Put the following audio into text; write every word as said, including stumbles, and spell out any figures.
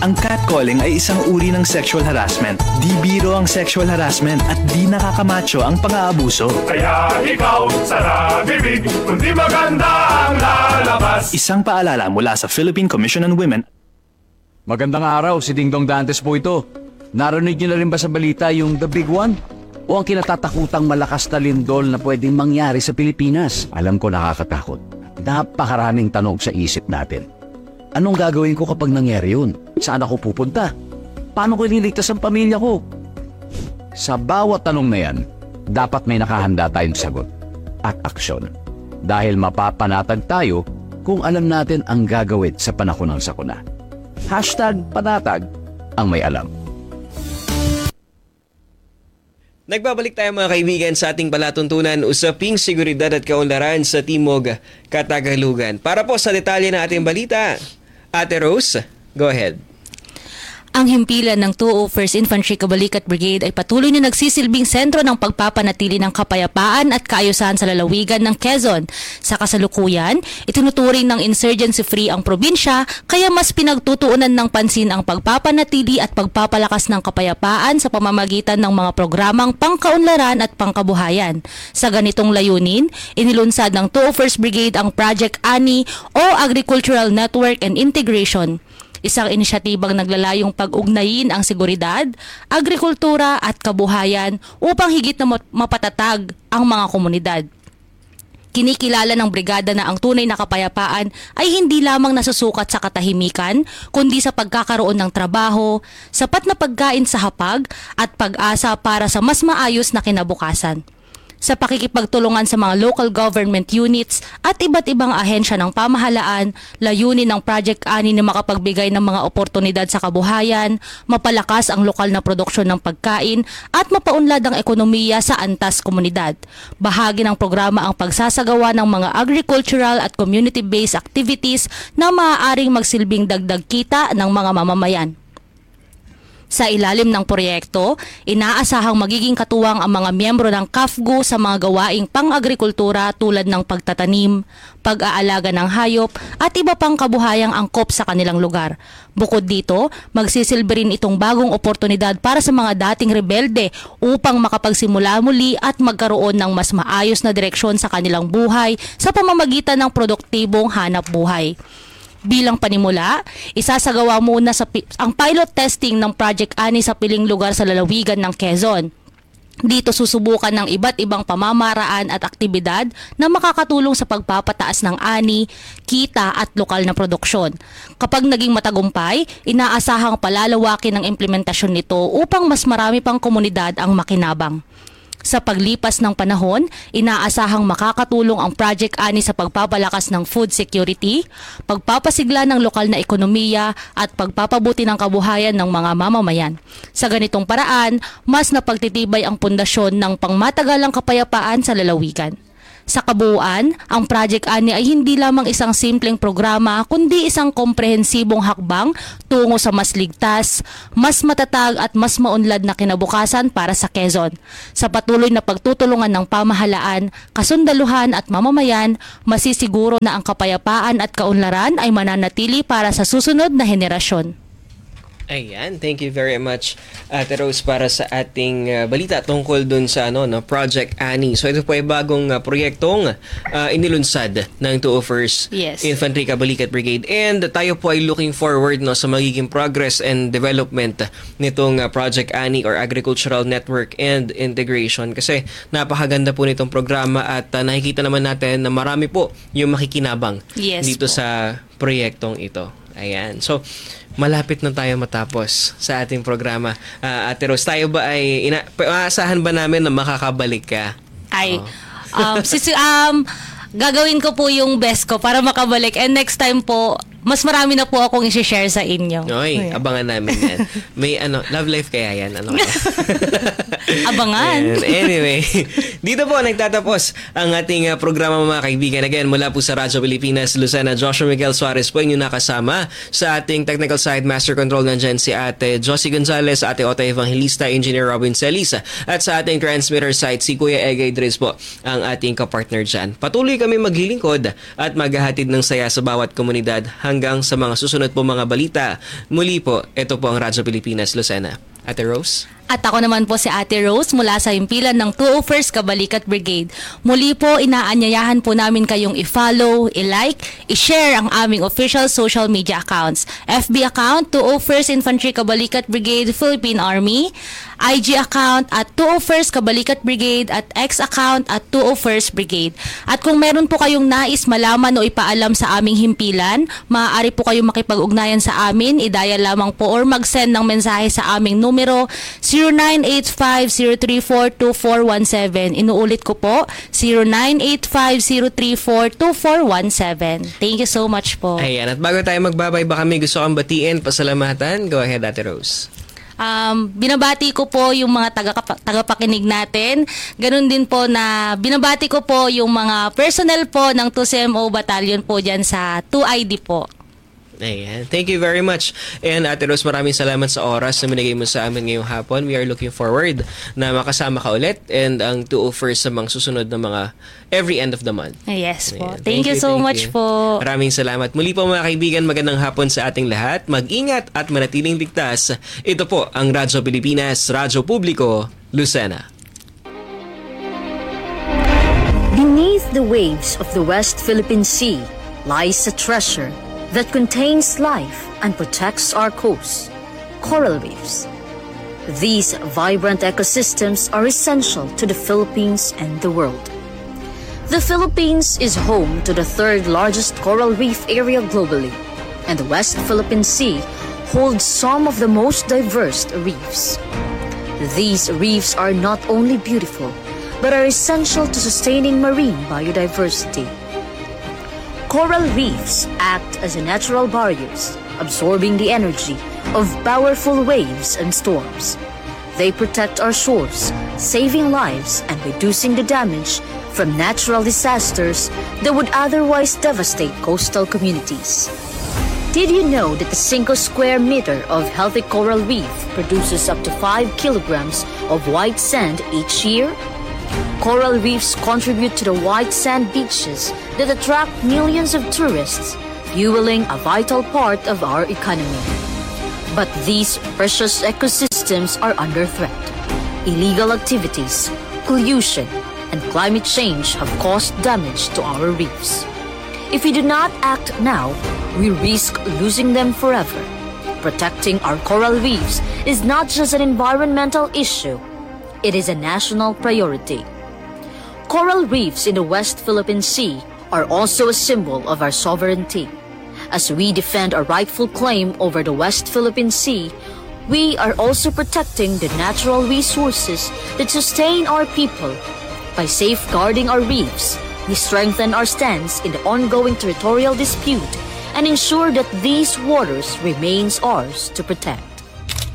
Ang catcalling ay isang uri ng sexual harassment. Di biro ang sexual harassment at di nakakamacho ang pang-aabuso. Kaya ikaw, sara bibig, kundi maganda ang lalabas. Isang paalala mula sa Philippine Commission on Women. Magandang araw, si Dingdong Dantes po ito. Narinig niyo na rin ba sa balita yung The Big One? O ang kinatatakutang malakas na lindol na pwedeng mangyari sa Pilipinas? Alam ko nakakatakot. Napakaraming tanong sa isip natin. Anong gagawin ko kapag nangyari yun? Saan ako pupunta? Paano ko ililigtas ang pamilya ko? Sa bawat tanong na yan, dapat may nakahanda tayong sagot at aksyon. Dahil mapapanatag tayo kung alam natin ang gagawin sa panahon ng sakuna. Hashtag panatag ang may alam. Nagbabalik tayo mga kaibigan sa ating palatuntunan, usaping seguridad at kaunlaran sa Timog, Katagalugan. Para po sa detalye ng ating balita, Ate Rose, go ahead. Ang himpilan ng two oh first Infantry Kabalikat Brigade ay patuloy na nagsisilbing sentro ng pagpapanatili ng kapayapaan at kaayusan sa lalawigan ng Quezon. Sa kasalukuyan, itinuturing ng insurgency-free ang probinsya, kaya mas pinagtutuunan ng pansin ang pagpapanatili at pagpapalakas ng kapayapaan sa pamamagitan ng mga programang pangkaunlaran at pangkabuhayan. Sa ganitong layunin, inilunsad ng two oh first Brigade ang Project ANI o Agricultural Network and Integration. Isang inisyatibang naglalayong pag-ugnayin ang seguridad, agrikultura at kabuhayan upang higit na mapatatag ang mga komunidad. Kinikilala ng brigada na ang tunay na kapayapaan ay hindi lamang nasusukat sa katahimikan, kundi sa pagkakaroon ng trabaho, sapat na pagkain sa hapag at pag-asa para sa mas maayos na kinabukasan. Sa pakikipagtulungan sa mga local government units at iba't ibang ahensya ng pamahalaan, layunin ng Project ANI na makapagbigay ng mga oportunidad sa kabuhayan, mapalakas ang lokal na produksyon ng pagkain at mapaunlad ang ekonomiya sa antas komunidad. Bahagi ng programa ang pagsasagawa ng mga agricultural at community-based activities na maaaring magsilbing dagdag kita ng mga mamamayan. Sa ilalim ng proyekto, inaasahang magiging katuwang ang mga miyembro ng K A F G U sa mga gawaing pang-agrikultura tulad ng pagtatanim, pag-aalaga ng hayop at iba pang kabuhayang angkop sa kanilang lugar. Bukod dito, magsisilbi rin itong bagong oportunidad para sa mga dating rebelde upang makapagsimula muli at magkaroon ng mas maayos na direksyon sa kanilang buhay sa pamamagitan ng produktibong hanap buhay. Bilang panimula, isasagawa muna sa pi- ang pilot testing ng Project ANI sa piling lugar sa lalawigan ng Quezon. Dito susubukan ng iba't ibang pamamaraan at aktibidad na makakatulong sa pagpapataas ng ani, kita at lokal na produksyon. Kapag naging matagumpay, inaasahang palalawakin ang implementasyon nito upang mas marami pang komunidad ang makinabang. Sa paglipas ng panahon, inaasahang makakatulong ang Project ANI sa pagpapalakas ng food security, pagpapasigla ng lokal na ekonomiya at pagpapabuti ng kabuhayan ng mga mamamayan. Sa ganitong paraan, mas napagtitibay ang pundasyon ng pangmatagalang kapayapaan sa lalawigan. Sa kabuuan, ang Project ANI ay hindi lamang isang simpleng programa kundi isang komprehensibong hakbang tungo sa mas ligtas, mas matatag at mas maunlad na kinabukasan para sa Quezon. Sa patuloy na pagtutulungan ng pamahalaan, kasundaluhan at mamamayan, masisiguro na ang kapayapaan at kaunlaran ay mananatili para sa susunod na henerasyon. Ayan, thank you very much Ate Rose para sa ating uh, balita tungkol dun sa ano no Project ANI. So ito po ay bagong uh, proyektong uh, inilunsad ng two oh first yes. Infantry Kabalikat Brigade, and tayo po ay looking forward no sa magiging progress and development nitong uh, Project ANI or Agricultural Network and Integration, kasi napakaganda po nitong programa at uh, nakikita naman natin na marami po yung makikinabang yes, dito po. sa proyektong ito. Ayan. So, malapit na tayo matapos sa ating programa. Uh, Ate Rose, tayo ba ay, ina- maasahan ba namin na makakabalik ka? Ay, oh. um, sisi, um, gagawin ko po yung best ko para makabalik. And next time po, mas marami na po akong i-share sa inyo. Oy, Ayan. Abangan namin yan. May ano, love life kaya yan? Ano kaya? Abangan. And anyway, dito po nagtatapos ang ating uh, programa mga kaibigan. Again, mula po sa Radyo Pilipinas, Lucena, Joshua Miguel Suarez po yung nakasama. Sa ating technical side, Master Control nandyan si Ate Josie Gonzalez, Ate Ota Evangelista, Engineer Robin Celisa. At sa ating transmitter side, si Kuya Egay Dres po ang ating kapartner dyan. Patuloy kami maglilingkod at maghahatid ng saya sa bawat komunidad hanggang sa mga susunod po mga balita. Muli po, ito po ang Radyo Pilipinas, Lucena. Ate Rose? At ako naman po si Ate Rose mula sa himpilan ng two oh first Kabalikat Brigade. Muli po, inaanyayahan po namin kayong i-follow, i-like, i-share ang aming official social media accounts. F B account, two oh first Infantry Kabalikat Brigade, Philippine Army. I G account at two oh first Kabalikat Brigade at X account at two oh first Brigade. At kung meron po kayong nais malaman o ipaalam sa aming himpilan, maaari po kayong makipag-ugnayan sa amin, i-dial lamang po or mag-send ng mensahe sa aming numero zero nine eight five zero three four two four one seven. Inuulit ko po, zero nine eight five zero three four two four one seven. Thank you so much po. Ayan, at bago tayo magbabay, baka may gusto kang batiin, pasalamatan. Go ahead, Ate Rose. Um, binabati ko po yung mga taga tagapakinig natin. Ganun din po na binabati ko po yung mga personnel po ng two C M O Battalion po dyan sa two I D po. Ayan. Thank you very much. And Ate Rose, maraming salamat sa oras na binigay mo sa amin ngayong hapon. We are looking forward na makasama ka ulit and ang two oh first sa mga susunod na mga every end of the month. Yes po. Ayan. Thank, you so thank much you. po. Maraming salamat. Muli po mga kaibigan, magandang hapon sa ating lahat. Mag-ingat at manatiling ligtas. Ito po ang Radyo Pilipinas, Radyo Publiko, Lucena. Beneath the waves of the West Philippine Sea lies a treasure that contains life and protects our coast, coral reefs. These vibrant ecosystems are essential to the Philippines and the world. The Philippines is home to the third largest coral reef area globally, and the West Philippine Sea holds some of the most diverse reefs. These reefs are not only beautiful, but are essential to sustaining marine biodiversity. Coral reefs act as natural barriers, absorbing the energy of powerful waves and storms. They protect our shores, saving lives and reducing the damage from natural disasters that would otherwise devastate coastal communities. Did you know that a single square meter of healthy coral reef produces up to five kilograms of white sand each year? Coral reefs contribute to the white sand beaches that attract millions of tourists, fueling a vital part of our economy. But these precious ecosystems are under threat. Illegal activities, pollution, and climate change have caused damage to our reefs. If we do not act now, we risk losing them forever. Protecting our coral reefs is not just an environmental issue, it is a national priority. Coral reefs in the West Philippine Sea are also a symbol of our sovereignty. As we defend our rightful claim over the West Philippine Sea, we are also protecting the natural resources that sustain our people. By safeguarding our reefs, we strengthen our stance in the ongoing territorial dispute and ensure that these waters remains ours to protect.